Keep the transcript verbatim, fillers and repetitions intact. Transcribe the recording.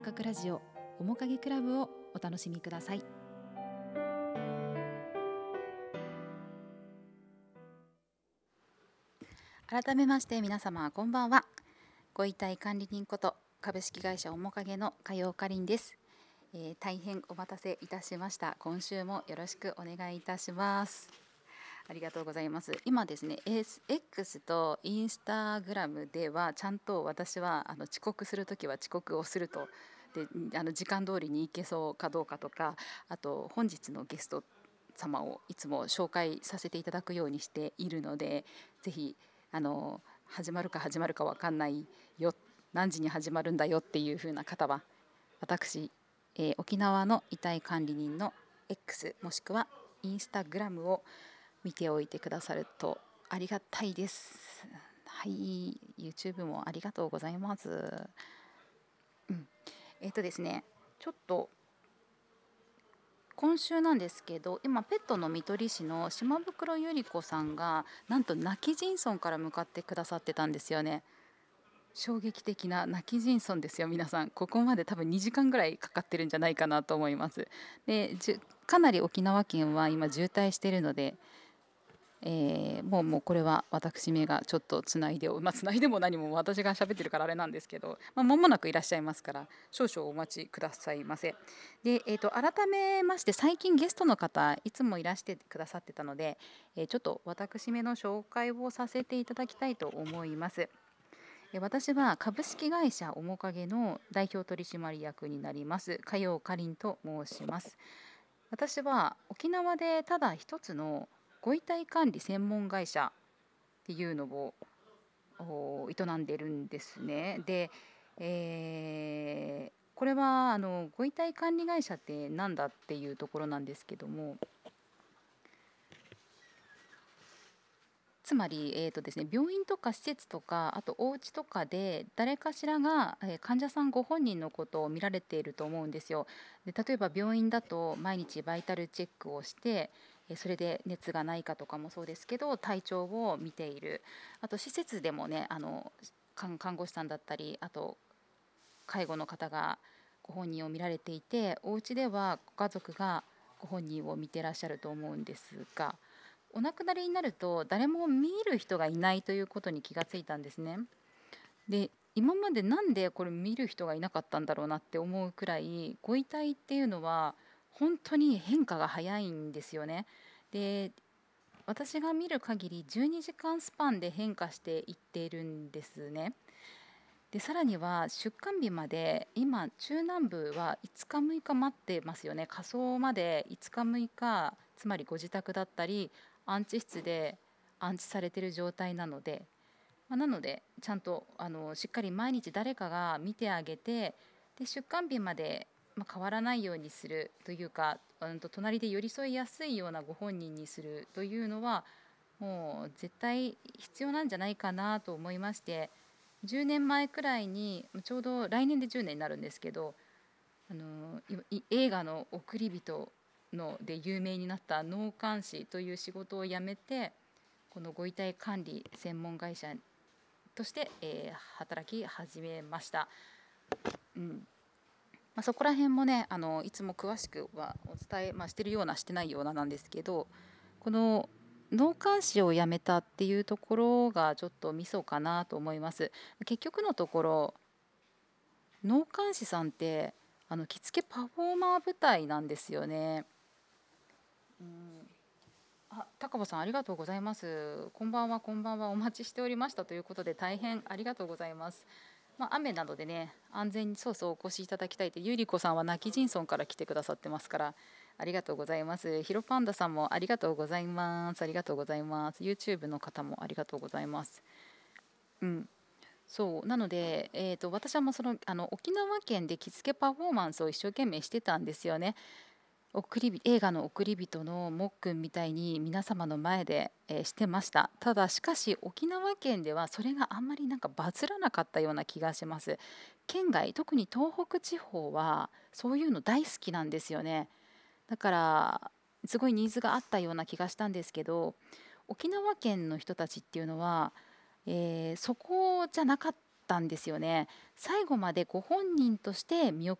感覚ラジオ面影クラブをお楽しみください。改めまして皆様こんばんは。ご遺体管理人こと株式会社面影の加陽かりんです、えー、大変お待たせいたしました。今週もよろしくお願いいたします。ありがとうございます。今ですね X とインスタグラムではちゃんと私はあの遅刻するときは遅刻をするとであの時間通りに行けそうかどうかとか、あと本日のゲスト様をいつも紹介させていただくようにしているので、ぜひあの始まるか始まるか分かんないよ、何時に始まるんだよっていう風な方は私、えー沖縄の遺体管理人の X もしくはインスタグラムを見ておいてくださるとありがたいです。はい、YouTube もありがとうございます。うん、えっ、とですね、ちょっと今週なんですけど、今ペットの看取り師の島袋ゆり子さんがなんと泣き人村から向かってくださってたんですよね。衝撃的な泣き人村ですよ皆さん。ここまで多分にじかんぐらいかかってるんじゃないかなと思います。でじゅかなり沖縄県は今渋滞しているので、えーもうもうこれは私めがちょっとつないでお、まあ、つないでも何も私が喋ってるからあれなんですけど、まあ、間もなくいらっしゃいますから少々お待ちくださいませ。で、えー、と改めまして最近ゲストの方いつもいらしてくださってたので、えーちょっと私めの紹介をさせていただきたいと思います。えー私は株式会社面影の代表取締役になります加陽かりんと申します。私は沖縄でただ一つのご遺体管理専門会社っていうのをお営んでるんですね。で、えーこれはあのご遺体管理会社ってなんだっていうところなんですけども、つまり、えーとですね、病院とか施設とかあとお家とかで誰かしらが、えー患者さんご本人のことを見られていると思うんですよ。で例えば病院だと毎日バイタルチェックをして、えーそれで熱がないかとかもそうですけど体調を見ている。あと施設でもね、あの看看護師さんだったりあと介護の方がご本人を見られていて、お家ではご家族がご本人を見てらっしゃると思うんですが、お亡くなりになると誰も見る人がいないということに気がついたんですね。で今までなんでこれ見る人がいなかったんだろうなって思うくらいご遺体っていうのは本当に変化が早いんですよね。で私が見る限りじゅうにじかんスパンで変化していっているんですね。でさらには出棺日まで今中南部はいつかむいか待ってますよね。火葬までいつかむいか、つまりご自宅だったり安置室で安置されている状態なので、まあ、なのでちゃんとあのしっかり毎日誰かが見てあげて、で出棺日まで、まあ、変わらないようにするというか、うんと隣で寄り添いやすいようなご本人にするというのはもう絶対必要なんじゃないかなと思いまして、じゅうねんまえくらいにちょうど来年でじゅうねんになるんですけど、あのい映画の「送り人の」で有名になった納棺師という仕事を辞めて、このご遺体管理専門会社として、えー働き始めました。うんまあ、そこら辺もね、あのいつも詳しくはお伝え、まあ、してるようなしてないようななんですけど、この納棺師を辞めたっていうところがちょっとミソかなと思います。結局のところ納棺師さんってあの着付けパフォーマー部隊なんですよね。うんあ、高保さんありがとうございます。こんばんは、こんばんは。お待ちしておりましたということで大変ありがとうございます。まあ、雨などでね、安全にそうそうお越しいただきたいと、ゆりこさんは泣き人村から来てくださってますから、ありがとうございます。ひろパンダさんもありがとうございます。ありがとうございます。YouTube の方もありがとうございます。うん。そうなので、えー、と私はもうそのあの沖縄県で着付けパフォーマンスを一生懸命してたんですよね。送りび映画の「送り人」のもっくんみたいに皆様の前で、えーしてました。ただしかし沖縄県ではそれがあんまりなんかバズらなかったような気がします。県外特に東北地方はそういうの大好きなんですよね。だからすごいニーズがあったような気がしたんですけど、沖縄県の人たちっていうのは、えーそこじゃなかっったんですよね。最後までご本人として見送